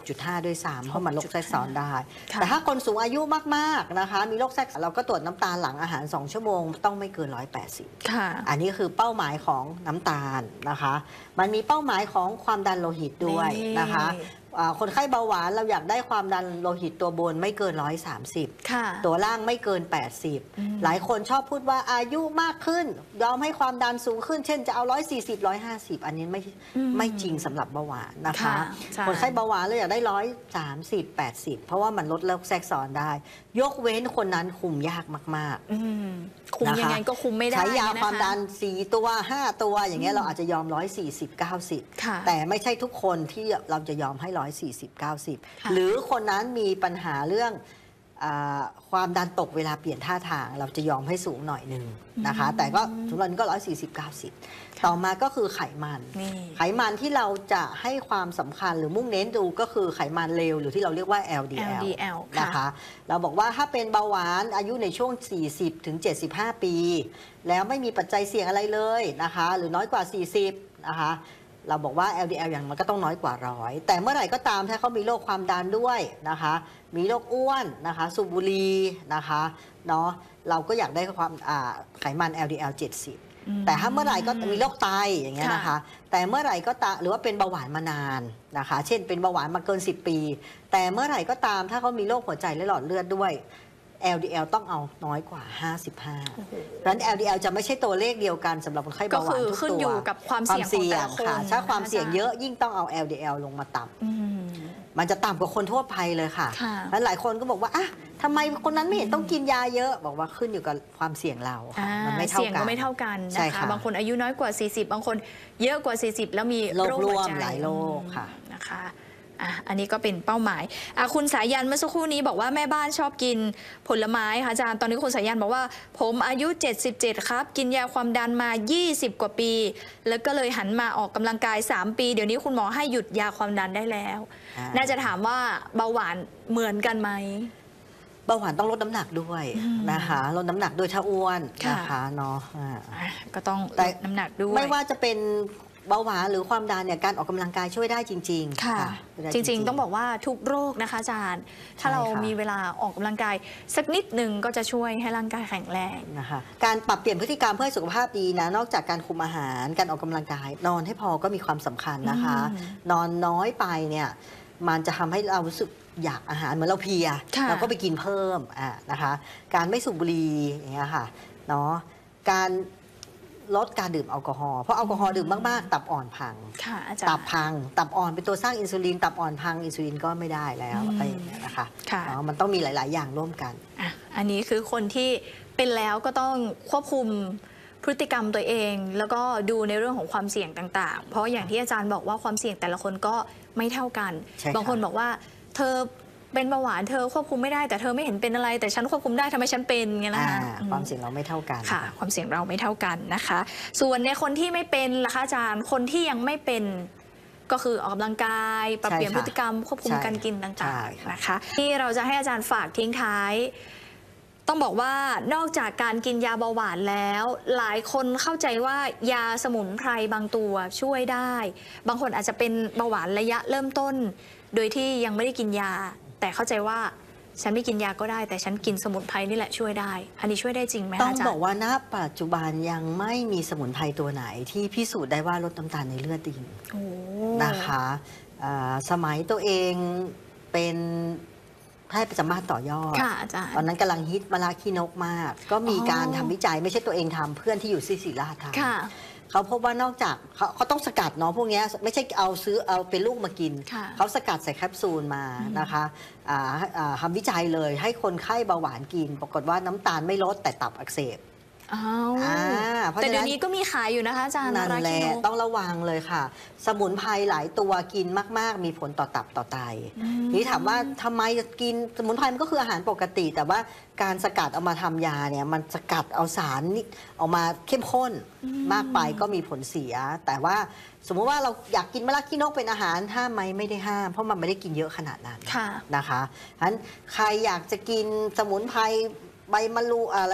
6.5 ด้วยซ้ำเพราะมันโรคแทรกซ้อนได้แต่ถ้าคนสูงอายุมากๆนะคะมีโรคแทรกซ้อนเราก็ตรวจน้ำตาลหลังอาหาร2 ชั่วโมงต้องไม่เกิน180อันนี้คือเป้าหมายของน้ำตาลนะคะมันมีเป้าหมายของความดันโลหิตด้วยนะคะคนไข้เบาหวานเราอยากได้ความดันโลหิตตัวบนไม่เกิน130ตัวล่างไม่เกิน80หลายคนชอบพูดว่าอายุมากขึ้นยอมให้ความดันสูงขึ้นเช่นจะเอา140 150อันนี้ไม่จริงสำหรับเบาหวานนะคะคนไข้เบาหวานเราอยากได้130 80เพราะว่ามันลดโรคแทรกซ้อนได้ยกเว้นคนนั้นคุมยากมากคุมยังไงก็คุมไม่ได้ใช้ยาความดัน4 ตัว 5 ตัวอย่างเงี้ยเราอาจจะยอม140 90แต่ไม่ใช่ทุกคนที่เราจะยอมให้140 90หรือคนนั้นมีปัญหาเรื่องความดันตกเวลาเปลี่ยนท่าทางเราจะยอมให้สูงหน่อยหนึ่งนะคะแต่ก็สำหรับนี้ก็140 90ต่อมาก็คือไขมันที่เราจะให้ความสำคัญหรือมุ่งเน้นดูก็คือไขมันเลวหรือที่เราเรียกว่า LDL นะคะเราบอกว่าถ้าเป็นเบาหวานอายุในช่วง40 ถึง 75 ปีแล้วไม่มีปัจจัยเสี่ยงอะไรเลยนะคะหรือน้อยกว่า40นะคะเราบอกว่า LDL อย่างมันก็ต้องน้อยกว่า100แต่เมื่อไหร่ก็ตามถ้าเขามีโรคความดันด้วยนะคะมีโรคอ้วนนะคะสูบบุหรี่นะคะเนาะเราก็อยากได้ความไขมัน LDL 70แต่ถ้าเมื่อไหร่ก็มีโรคไตอย่างเงี้ยนะคะแต่เมื่อไหร่ก็ตามหรือว่าเป็นเบาหวานมานานนะคะเช่นเป็นเบาหวานมาเกิน10 ปีแต่เมื่อไหร่ก็ตามถ้าเขามีโรคหัวใจและหลอดเลือดด้วยLDL ต้องเอาน้อยกว่า55เพราะฉะนั้น LDL จะไม่ใช่ตัวเลขเดียวกันสำหรับคนไข้เบาหวานทุกตัวขึ้นอยู่กับความเสี่ยงของแต่ละคนถ้าความเสี่ยงเยอะยิ่งต้องเอา LDL ลงมาต่ำมันจะต่ำกว่าคนทั่วไปเลยค่ะแล้วหลายคนก็บอกว่าทำไมคนนั้นไม่เห็นต้องกินยาเยอะบอกว่าขึ้นอยู่กับความเสี่ยงเราค่ะมันไม่เท่ากันเสี่ยงก็ไม่เท่ากันนะคะบางคนอายุน้อยกว่า40บางคนเยอะกว่า40แล้วมีโรคหัวใจหลายโรคค่ะนะคะอันนี้ก็เป็นเป้าหมายคุณสายันเมื่อสักครู่นี้บอกว่าแม่บ้านชอบกินผลไม้ค่ะอาจารย์ตอนนี้คุณสายันบอกว่าผมอายุ77ครับกินยาความดันมา20 กว่าปีแล้วก็เลยหันมาออกกำลังกาย3 ปีเดี๋ยวนี้คุณหมอให้หยุดยาความดันได้แล้วน่าจะถามว่าเบาหวานเหมือนกันไหมเบาหวานต้องลดน้ำหนักด้วยนะคะลดน้ำหนักด้วยถ้าอ้วนนะคะเนาะก็ต้องลดน้ำหนักด้วยไม่ว่าจะเป็นเบาหวานหรือความดันเนี่ยการออกกำลังกายช่วยได้จริงๆค่ะจริงๆต้องบอกว่าทุกโรคนะคะอาจารย์ถ้าเรามีเวลาออกกำลังกายสักนิดหนึ่งก็จะช่วยให้ร่างกายแข็งแรงนะคะการปรับเปลี่ยนพฤติกรรมเพื่อสุขภาพดีนะนอกจากการคุมอาหารการออกกำลังกายนอนให้พอก็มีความสำคัญนะคะนอนน้อยไปเนี่ยมันจะทำให้เรารู้สึกอยากอาหารเหมือนเราเพลียเราก็ไปกินเพิ่มนะคะการไม่สูบบุหรี่อย่างเงี้ยค่ะเนาะการลดการดื่มแอลกอฮอล์เพราะแอลกอฮอล์ดื่มมากๆตับอ่อนพังตับพังตับอ่อนเป็นตัวสร้างอินซูลินตับอ่อนพังอินซูลินก็ไม่ได้แล้วอะไรอย่างเงี้ยนะคะมันต้องมีหลายๆอย่างร่วมกันอันนี้คือคนที่เป็นแล้วก็ต้องควบคุมพฤติกรรมตัวเองแล้วก็ดูในเรื่องของความเสี่ยงต่างๆเพราะอย่างที่อาจารย์บอกว่าความเสี่ยงแต่ละคนก็ไม่เท่ากันบางคนบอกว่าเธอเป็นเบาหวานเธอควบคุมไม่ได้แต่เธอไม่เห็นเป็นอะไรแต่ฉันควบคุมได้ทำไมฉันเป็นไงล่ะความเสี่ยงเราไม่เท่ากันค่ะความเสี่ยงเราไม่เท่ากันนะคะส่วนในคนที่ไม่เป็นล่ะคะอาจารย์คนที่ยังไม่เป็นก็คือออกกำลังกายปรับเปลี่ยนพฤติกรรมควบคุมการกินต่างๆนะคะที่เราจะให้อาจารย์ฝากทิ้งท้ายต้องบอกว่านอกจากการกินยาเบาหวานแล้วหลายคนเข้าใจว่ายาสมุนไพรบางตัวช่วยได้บางคนอาจจะเป็นเบาหวานระยะเริ่มต้นโดยที่ยังไม่ได้กินยาแต่เข้าใจว่าฉันไม่กินยาก็ได้แต่ฉันกินสมุนไพรนี่แหละช่วยได้อันนี้ช่วยได้จริงไหมอาจารย์ต้องบอกว่าณปัจจุบันยังไม่มีสมุนไพรตัวไหนที่พิสูจน์ได้ว่าลดน้ำตาลในเลือดจริงนะคะสมัยตัวเองเป็นให้ไปสัมภาษณ์ต่อยอดตอนนั้นกำลังฮิตมะระขี้นกมากก็มีการทำวิจัยไม่ใช่ตัวเองทำเพื่อนที่อยู่ศิริราชทำเขาพบว่านอกจากเขาต้องสกัดเนาะพวกนี้ไม่ใช่เอาเป็นลูกมากินเขาสกัดใส่แคปซูลมานะคะทำวิจัยเลยให้คนไข้เบาหวานกินปรากฏว่าน้ำตาลไม่ลดแต่ตับอักเสบแต่เดี๋ยวนี้ก็มีขายอยู่นะคะอาจารย์นั่นแหละต้องระวังเลยค่ะสมุนไพรหลายตัวกินมากๆมีผลต่อตับต่อไตนี่ถามว่าทำไมกินสมุนไพรมันก็คืออาหารปกติแต่ว่าการสกัดเอามาทำยาเนี่ยมันสกัดเอาสารนี่ออกมาเข้มข้นมากไปก็มีผลเสียแต่ว่าสมมติว่าเราอยากกินมะระขี้นกเป็นอาหารห้ามไหมไม่ได้ห้ามเพราะมันไม่ได้กินเยอะขนาดนั้นนะคะฉะนั้นใครอยากจะกินสมุนไพรใบมะรูอะไร